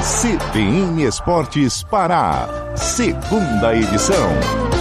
CBN Esportes Pará, segunda edição.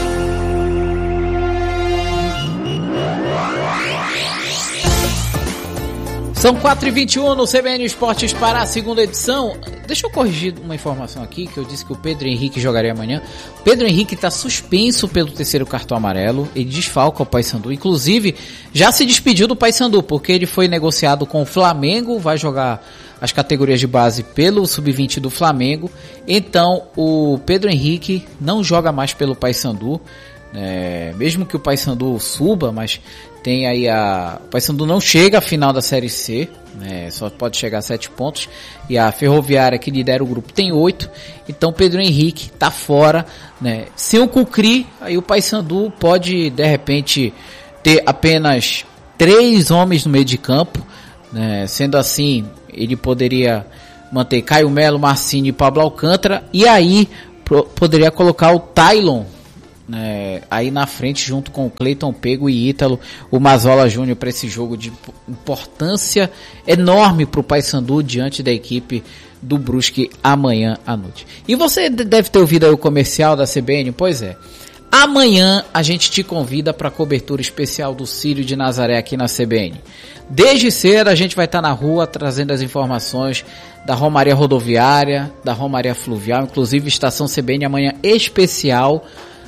São 4h21 no CBN Esportes Pará, segunda edição. Deixa eu corrigir uma informação aqui, que eu disse que o Pedro Henrique jogaria amanhã. O Pedro Henrique está suspenso pelo terceiro cartão amarelo, ele desfalca o Paysandu. Inclusive, já se despediu do Paysandu, porque ele foi negociado com o Flamengo, vai jogar as categorias de base pelo Sub-20 do Flamengo. Então, o Pedro Henrique não joga mais pelo Paysandu. Mesmo que o Paysandu suba, mas tem aí o Paysandu não chega à final da Série C, só pode chegar a 7 pontos, e a Ferroviária, que lidera o grupo, tem 8, então Pedro Henrique tá fora, sem o Cucri, aí o Paysandu pode de repente ter apenas 3 homens no meio de campo, sendo assim, ele poderia manter Caio Melo, Marcinho e Pablo Alcântara, e aí poderia colocar o Tailon aí na frente, junto com o Cleiton Pego e Ítalo, o Mazola Júnior, para esse jogo de importância enorme para o Paysandu diante da equipe do Brusque amanhã à noite. E você deve ter ouvido aí o comercial da CBN, pois é. Amanhã a gente te convida para a cobertura especial do Círio de Nazaré aqui na CBN. Desde cedo a gente vai estar na rua trazendo as informações da Romaria Rodoviária, da Romaria Fluvial, inclusive estação CBN amanhã especial,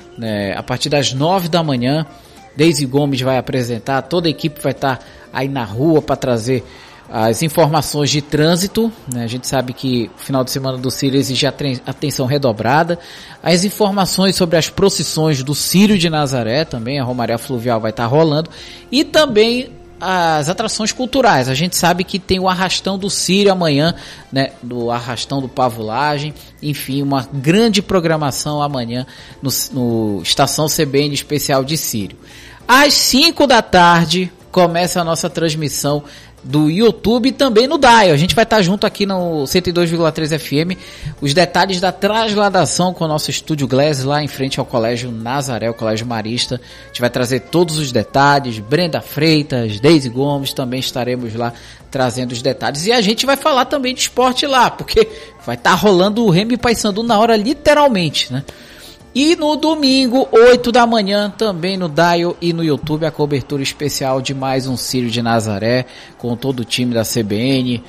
a partir das 9 da manhã. Deise Gomes vai apresentar, toda a equipe vai estar aí na rua para trazer as informações de trânsito, A gente sabe que o final de semana do Círio exige atenção redobrada, as informações sobre as procissões do Círio de Nazaré também, a Romaria Fluvial vai estar rolando, e também as atrações culturais. A gente sabe que tem o Arrastão do Círio amanhã, do Arrastão do Pavulagem, enfim, uma grande programação amanhã no Estação CBN Especial de Círio. Às 5 da tarde começa a nossa transmissão do YouTube e também no Dial. A gente vai estar junto aqui no 102,3 FM. Os detalhes da trasladação com o nosso estúdio Glass lá em frente ao Colégio Nazaré, o Colégio Marista. A gente vai trazer todos os detalhes. Brenda Freitas, Deise Gomes, também estaremos lá trazendo os detalhes. E a gente vai falar também de esporte lá, porque vai estar rolando o Remo e Paysandu na hora, literalmente, E no domingo, 8 da manhã, também no Dial e no YouTube, a cobertura especial de mais um Círio de Nazaré, com todo o time da CBN,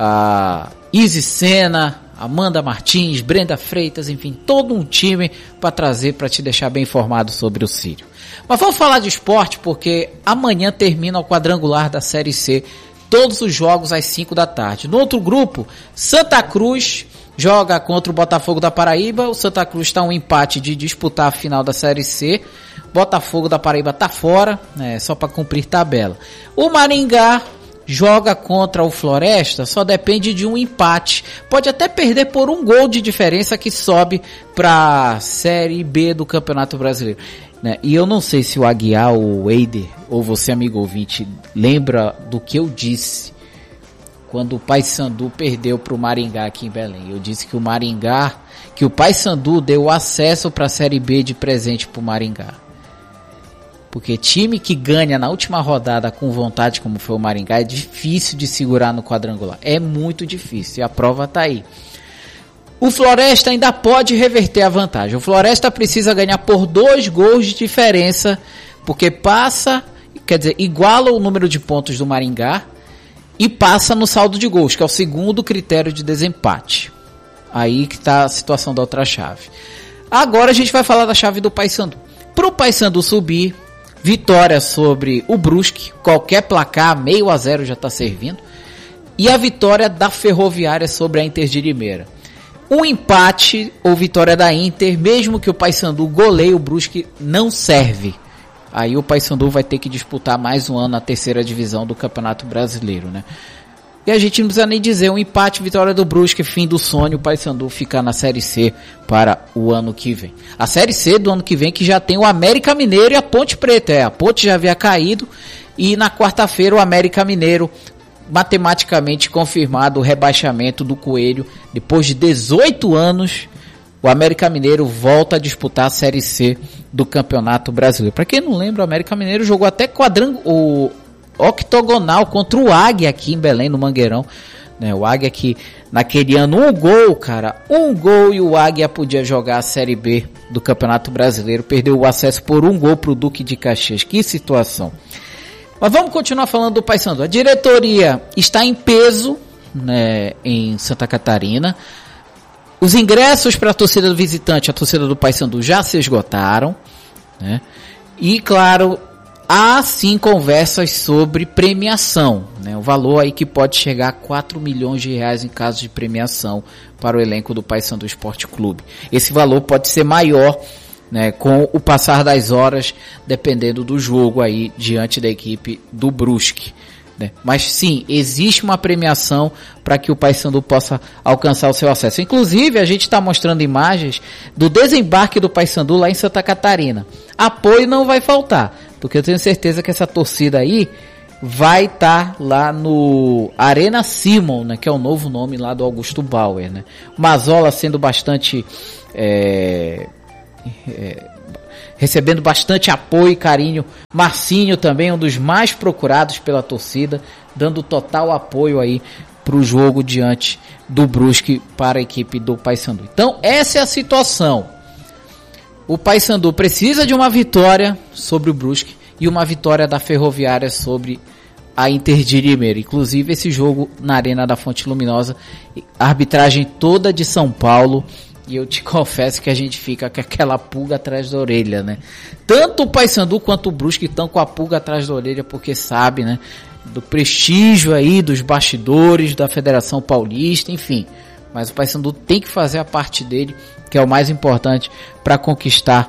a Izzy Sena, Amanda Martins, Brenda Freitas, enfim, todo um time para trazer, para te deixar bem informado sobre o Círio. Mas vamos falar de esporte, porque amanhã termina o quadrangular da Série C, todos os jogos às 5 da tarde. No outro grupo, Santa Cruz joga contra o Botafogo da Paraíba. O Santa Cruz está um empate de disputar a final da Série C. Botafogo da Paraíba está fora, só para cumprir tabela. O Maringá joga contra o Floresta, só depende de um empate. Pode até perder por um gol de diferença, que sobe para a Série B do Campeonato Brasileiro. E eu não sei se o Aguiar ou o Eider, ou você, amigo ouvinte, lembra do que eu disse quando o Paysandu perdeu para o Maringá aqui em Belém. Eu disse que o Paysandu deu acesso para a Série B de presente para o Maringá. Porque time que ganha na última rodada com vontade, como foi o Maringá, é difícil de segurar no quadrangular. É muito difícil, e a prova está aí. O Floresta ainda pode reverter a vantagem. O Floresta precisa ganhar por 2 gols de diferença, porque iguala o número de pontos do Maringá, e passa no saldo de gols, que é o segundo critério de desempate. Aí que está a situação da outra chave. Agora a gente vai falar da chave do Paysandu. Para o Paysandu subir, vitória sobre o Brusque, qualquer placar, 0-0 já está servindo. E a vitória da Ferroviária sobre a Inter de Limeira. Um empate ou vitória da Inter, mesmo que o Paysandu goleie o Brusque, não serve. Aí o Paysandu vai ter que disputar mais um ano na terceira divisão do Campeonato Brasileiro, E a gente não precisa nem dizer, um empate, vitória do Brusque, fim do sonho, o Paysandu ficar na Série C para o ano que vem. A Série C do ano que vem, que já tem o América Mineiro e a Ponte Preta. A Ponte já havia caído, e na quarta-feira o América Mineiro, matematicamente confirmado o rebaixamento do Coelho. Depois de 18 anos, o América Mineiro volta a disputar a Série C do Campeonato Brasileiro. Para quem não lembra, o América Mineiro jogou até o octogonal contra o Águia aqui em Belém, no Mangueirão, né? O Águia que naquele ano um gol e o Águia podia jogar a Série B do Campeonato Brasileiro, perdeu o acesso por um gol pro Duque de Caxias. Que situação. Mas vamos continuar falando do Paysandu. A diretoria está em peso, né, em Santa Catarina. Os ingressos para a torcida do visitante, a torcida do Paysandu, já se esgotaram, né? E claro, há sim conversas sobre premiação, né? O valor aí que pode chegar a 4 milhões de reais em caso de premiação para o elenco do Paysandu Esporte Clube. Esse valor pode ser maior, né, com o passar das horas, dependendo do jogo aí diante da equipe do Brusque, né? Mas sim, existe uma premiação para que o Paysandu possa alcançar o seu acesso. Inclusive, a gente está mostrando imagens do desembarque do Paysandu lá em Santa Catarina. Apoio não vai faltar, porque eu tenho certeza que essa torcida aí vai estar lá no Arena Simon, né, que é o novo nome lá do Augusto Bauer, né? Mazola sendo bastante recebendo bastante apoio e carinho. Marcinho também, um dos mais procurados pela torcida, dando total apoio aí para o jogo diante do Brusque para a equipe do Paysandu. Então essa é a situação. O Paysandu precisa de uma vitória sobre o Brusque e uma vitória da Ferroviária sobre a Inter de Limeira. Inclusive esse jogo na Arena da Fonte Luminosa, arbitragem toda de São Paulo. E eu te confesso que a gente fica com aquela pulga atrás da orelha, né? Tanto o Paysandu quanto o Brusque estão com a pulga atrás da orelha, porque sabe, né, do prestígio aí dos bastidores da Federação Paulista, enfim. Mas o Paysandu tem que fazer a parte dele, que é o mais importante, para conquistar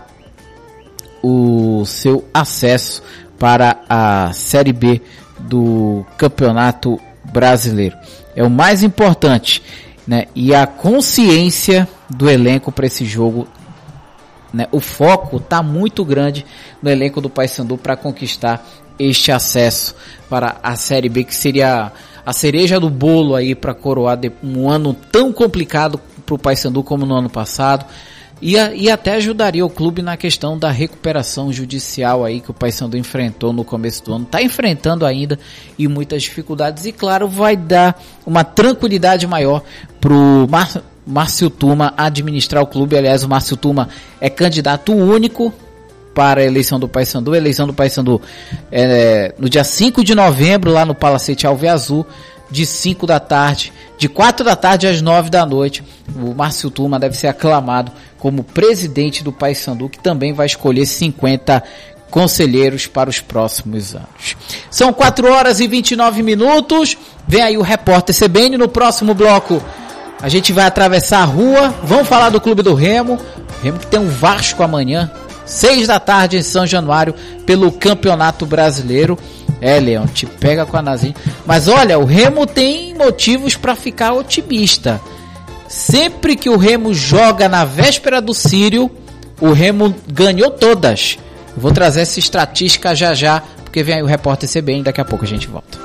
o seu acesso para a Série B do Campeonato Brasileiro. É o mais importante, né? E a consciência do elenco para esse jogo, né? O foco está muito grande no elenco do Paysandu para conquistar este acesso para a Série B, que seria a cereja do bolo aí para coroar um ano tão complicado para o Paysandu como no ano passado. E até ajudaria o clube na questão da recuperação judicial aí que o Paysandu enfrentou no começo do ano. Está enfrentando ainda e muitas dificuldades. E claro, vai dar uma tranquilidade maior para o Márcio Tuma administrar o clube. Aliás, o Márcio Tuma é candidato único para a eleição do Paysandu. A eleição do Paysandu é no dia 5 de novembro, lá no Palacete Alveazul, de 5 da tarde, de 4 da tarde às 9 da noite. O Márcio Tuma deve ser aclamado como presidente do Paysandu, que também vai escolher 50 conselheiros para os próximos anos. São 4 horas e 29 minutos. Vem aí o repórter CBN. No próximo bloco a gente vai atravessar a rua, vamos falar do Clube do Remo. Remo que tem um Vasco amanhã, 6 da tarde em São Januário, pelo Campeonato Brasileiro. Leão, te pega com a Nazinha. Mas olha, o Remo tem motivos para ficar otimista. Sempre que o Remo joga na véspera do Sírio, o Remo ganhou todas. Eu vou trazer essa estatística já, porque vem aí o repórter CBN, daqui a pouco a gente volta.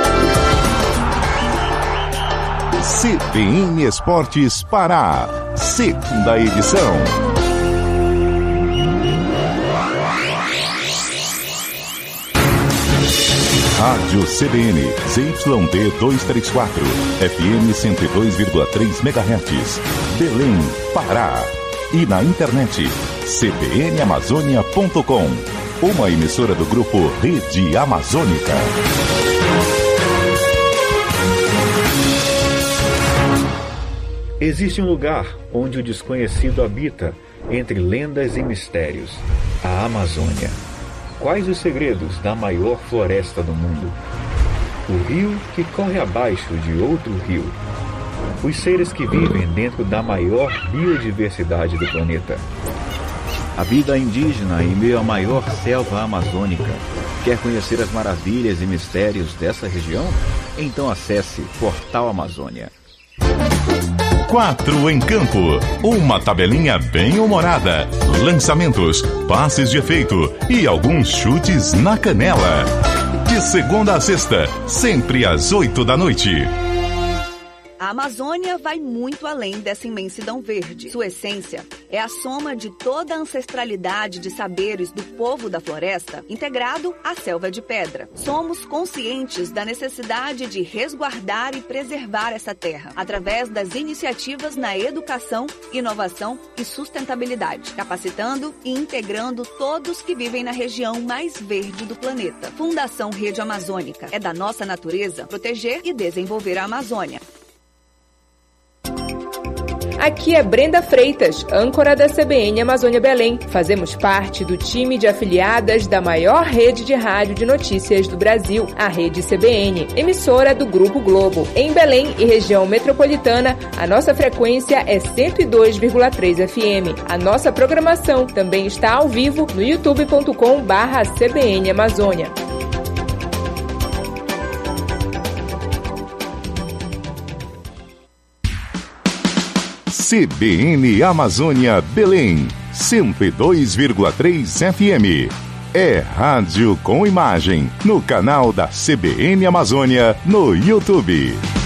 CBN Esportes Pará, segunda edição. Rádio CBN, ZYD 234, FM 102,3 MHz, Belém, Pará. E na internet, cbnamazônia.com, uma emissora do grupo Rede Amazônica. Existe um lugar onde o desconhecido habita, entre lendas e mistérios, a Amazônia. Quais os segredos da maior floresta do mundo? O rio que corre abaixo de outro rio. Os seres que vivem dentro da maior biodiversidade do planeta. A vida indígena em meio à maior selva amazônica. Quer conhecer as maravilhas e mistérios dessa região? Então acesse Portal Amazônia. 4 em campo, uma tabelinha bem humorada, lançamentos, passes de efeito e alguns chutes na canela. De segunda a sexta, sempre às 8 da noite. A Amazônia vai muito além dessa imensidão verde. Sua essência é a soma de toda a ancestralidade de saberes do povo da floresta, integrado à selva de pedra. Somos conscientes da necessidade de resguardar e preservar essa terra, através das iniciativas na educação, inovação e sustentabilidade, capacitando e integrando todos que vivem na região mais verde do planeta. Fundação Rede Amazônica. É da nossa natureza proteger e desenvolver a Amazônia. Aqui é Brenda Freitas, âncora da CBN Amazônia Belém. Fazemos parte do time de afiliadas da maior rede de rádio de notícias do Brasil, a Rede CBN, emissora do Grupo Globo. Em Belém e região metropolitana, a nossa frequência é 102,3 FM. A nossa programação também está ao vivo no youtube.com/CBN Amazônia. CBN Amazônia Belém, 102,3 FM. É rádio com imagem, no canal da CBN Amazônia, no YouTube.